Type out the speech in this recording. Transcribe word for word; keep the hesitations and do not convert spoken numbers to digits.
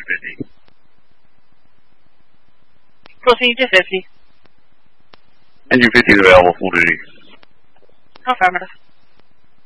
fifty. Proceed to fifty. Engine fifty is available, full duty. Affirmative.